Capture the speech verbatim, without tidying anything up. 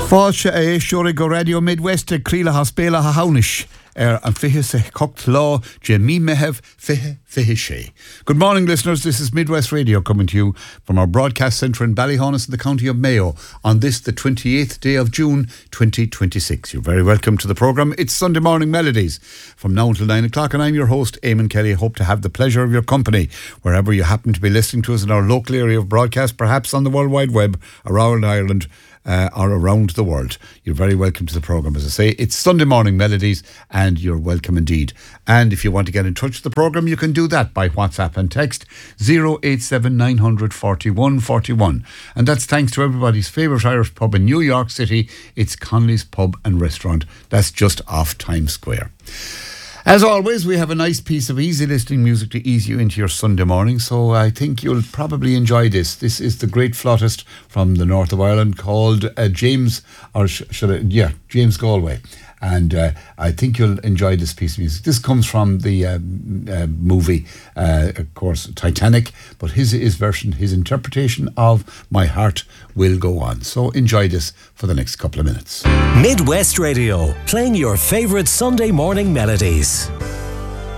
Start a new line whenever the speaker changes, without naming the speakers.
Fáilte é seoraí go Radio Midwest a Críla Haspéla ha Haunish er an fihe se cocht law je mi mehev fihe fihe she. Good morning, listeners. This is Midwest Radio coming to you from our broadcast centre in Ballyhonus in the county of Mayo on this, the twenty-eighth day of June, twenty twenty-six. You're very welcome to the programme. It's Sunday Morning Melodies from now until nine o'clock, and I'm your host, Eamon Kelly. I hope to have the pleasure of your company wherever you happen to be listening to us in our local area of broadcast, perhaps on the World Wide Web, around Ireland, Uh, or around the world. You're very welcome to the programme. As I say, it's Sunday Morning Melodies, and you're welcome indeed. And if you want to get in touch with the programme, you can do that by WhatsApp and text zero eight seven nine hundred forty-one forty-one. And that's thanks to everybody's favourite Irish pub in New York City. It's Connolly's Pub and Restaurant. That's just off Times Square. As always, we have a nice piece of easy listening music to ease you into your Sunday morning, so I think you'll probably enjoy this. This is the great flautist from the north of Ireland called uh, James, or sh- should I, yeah, James Galway. And uh, I think you'll enjoy this piece of music. This comes from the uh, uh, movie, uh, of course, Titanic, but his, his version, his interpretation of My Heart Will Go On. So enjoy this for the next couple of minutes.
Midwest Radio, playing your favourite Sunday morning melodies.